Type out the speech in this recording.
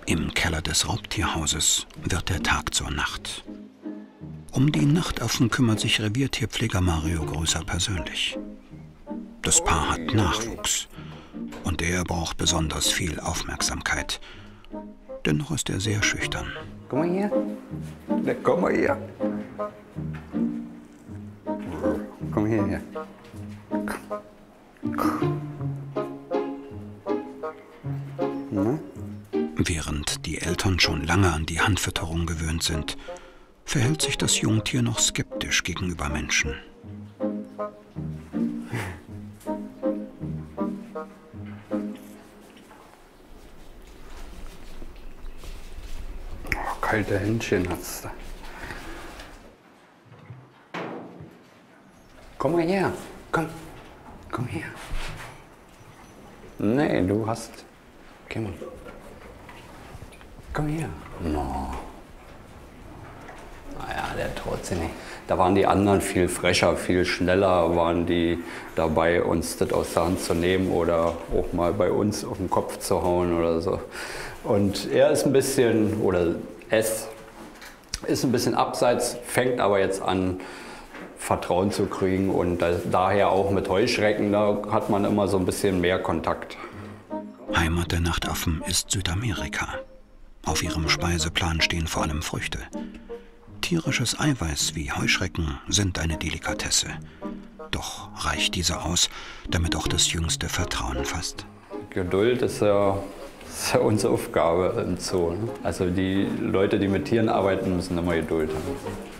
Im Keller des Raubtierhauses wird der Tag zur Nacht. Um die Nachtaffen kümmert sich Reviertierpfleger Mario Größer persönlich. Das Paar hat Nachwuchs und er braucht besonders viel Aufmerksamkeit. Dennoch ist er sehr schüchtern. Komm mal her. Komm mal her. Komm hierher. Während die Eltern schon lange an die Handfütterung gewöhnt sind, verhält sich das Jungtier noch skeptisch gegenüber Menschen. Oh, kalte Händchen hat's da. Komm mal her. Komm. Komm her. Nee, du hast... Komm mal. Komm her. No. Naja, der traut sich nicht. Da waren die anderen viel frecher, viel schneller waren die dabei, uns das aus der Hand zu nehmen oder auch mal bei uns auf den Kopf zu hauen oder so. Und er ist ein bisschen, oder es ist ein bisschen abseits, fängt aber jetzt an, Vertrauen zu kriegen und daher auch mit Heuschrecken, da hat man immer so ein bisschen mehr Kontakt. Heimat der Nachtaffen ist Südamerika. Auf ihrem Speiseplan stehen vor allem Früchte. Tierisches Eiweiß wie Heuschrecken sind eine Delikatesse. Doch reicht diese aus, damit auch das Jüngste Vertrauen fasst? Geduld ist ja unsere Aufgabe im Zoo. Ne? Also die Leute, die mit Tieren arbeiten, müssen immer Geduld haben.